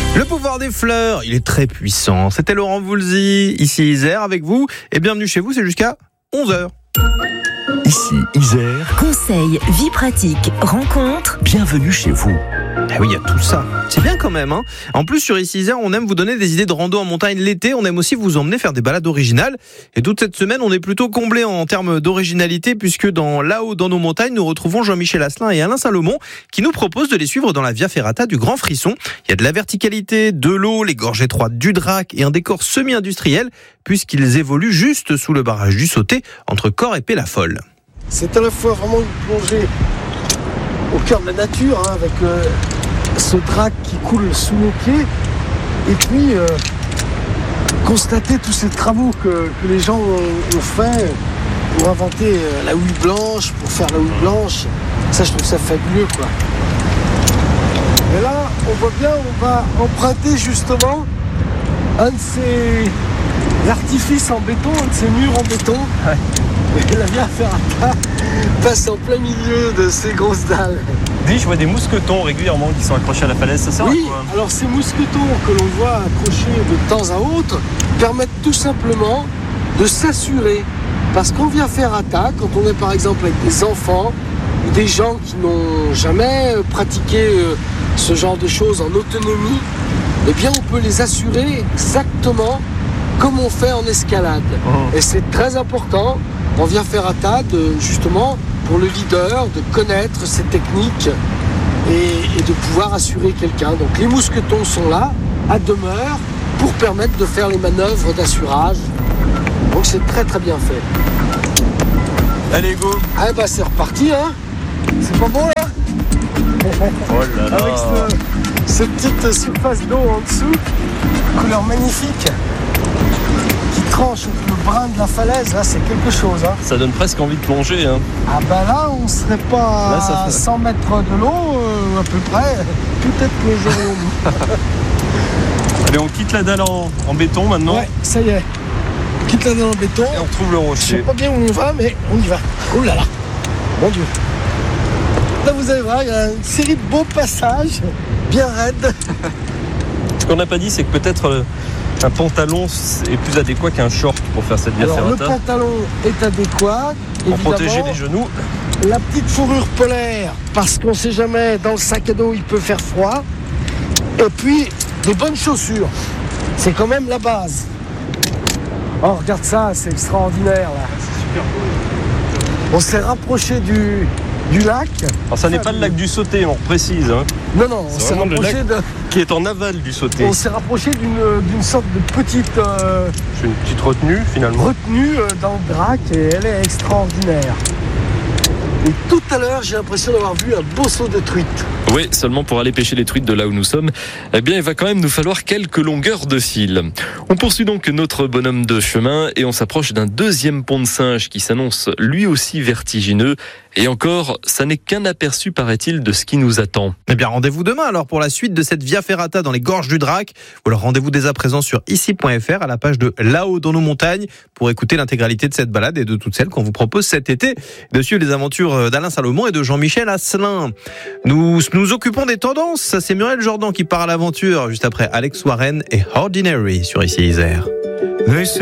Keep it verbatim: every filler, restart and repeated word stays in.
Le pouvoir des fleurs, il est très puissant. C'était Laurent Voulzy, ici Isère avec vous. Et bienvenue chez vous, c'est jusqu'à onze heures. Ici Isère. Conseils, vie pratique, rencontres. Bienvenue chez vous. Ah oui, il y a tout ça. C'est bien quand même. Hein. En plus, sur Ici Isère, on aime vous donner des idées de rando en montagne l'été. On aime aussi vous emmener faire des balades originales. Et toute cette semaine, on est plutôt comblé en termes d'originalité, puisque dans là-haut dans nos montagnes, nous retrouvons Jean-Michel Asselin et Alain Salomon qui nous proposent de les suivre dans la Via Ferrata du Grand Frisson. Il y a de la verticalité, de l'eau, les gorges étroites du Drac et un décor semi-industriel, puisqu'ils évoluent juste sous le barrage du Sauté, entre Corps et Pé-la-Folle. C'est à la fois vraiment une plongée au cœur de la nature, hein, avec euh, ce drac qui coule sous nos pieds, et puis euh, constater tous ces travaux que, que les gens ont, ont fait pour inventer euh, la houille blanche, pour faire la houille blanche. Ça, je trouve ça fabuleux, quoi. Et là, on voit bien, on va emprunter justement un de ces artifices en béton, un de ces murs en béton. Ouais. Et la Via Ferrata passe en plein milieu de ces grosses dalles. Dis, je vois des mousquetons régulièrement qui sont accrochés à la falaise, ça sert oui, à quoi ? Alors ces mousquetons que l'on voit accrochés de temps à autre permettent tout simplement de s'assurer. Parce qu'en Via Ferrata, quand on est par exemple avec des enfants ou des gens qui n'ont jamais pratiqué ce genre de choses en autonomie, eh bien on peut les assurer exactement comme on fait en escalade. Oh. Et c'est très important en Via Ferrata, de, justement, pour le leader, de connaître ces techniques et, et de pouvoir assurer quelqu'un. Donc les mousquetons sont là, à demeure, pour permettre de faire les manœuvres d'assurage. Donc c'est très très bien fait. Allez, go. Ah bah c'est reparti, hein. C'est pas bon là. Oh là là. Avec ce, cette petite surface d'eau en dessous, couleur magnifique, qui tranche le brin de la falaise, là c'est quelque chose. Hein. Ça donne presque envie de plonger. Hein. Ah bah là on serait pas là, à fait... cent mètres de l'eau, euh, à peu près, peut-être plongerions-nous. Allez, on quitte la dalle en, en béton maintenant. Ouais, ça y est. On quitte la dalle en béton. Et on retrouve le rocher. Je sais pas bien où on va, mais on y va. Oh là là, mon Dieu. Là vous allez voir, il y a une série de beaux passages, bien raides. Ce qu'on n'a pas dit, c'est que peut-être... Euh, un pantalon est plus adéquat qu'un short pour faire cette Via Alors, Ferrata. Le pantalon est adéquat. Pour protéger les genoux. La petite fourrure polaire, parce qu'on ne sait jamais, dans le sac à dos, il peut faire froid. Et puis, des bonnes chaussures. C'est quand même la base. Oh, regarde ça, c'est extraordinaire, là. C'est super beau. On s'est rapproché du, du lac. Alors, ça n'est pas le lac du Sauté, on précise. Hein. Non, non, on s'est rapproché de... qui est en aval du Sauté. On s'est rapproché d'une, d'une sorte de petite... Euh, C'est une petite retenue, finalement. Retenue dans le Drac, et elle est extraordinaire. Et tout à l'heure, j'ai l'impression d'avoir vu un beau saut de truite. Oui, seulement pour aller pêcher les truites de là où nous sommes, eh bien, il va quand même nous falloir quelques longueurs de fil. On poursuit donc notre bonhomme de chemin et on s'approche d'un deuxième pont de Singe qui s'annonce lui aussi vertigineux. Et encore, ça n'est qu'un aperçu, paraît-il, de ce qui nous attend. Eh bien, rendez-vous demain alors pour la suite de cette Via Ferrata dans les gorges du Drac. Ou alors rendez-vous dès à présent sur ici point f r à la page de Là-haut dans nos montagnes pour écouter l'intégralité de cette balade et de toutes celles qu'on vous propose cet été, de suivre les aventures d'Alain Salomon et de Jean-Michel Asselin. Nous nous occupons des tendances. Ça, c'est Muriel Jordan qui part à l'aventure juste après Alex Warren et Ordinary sur Ici Isère.